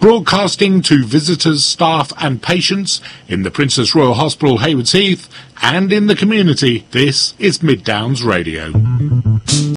Broadcasting to visitors, staff and patients in the Princess Royal Hospital, Haywards Heath, and in the community, this is Mid Downs Radio.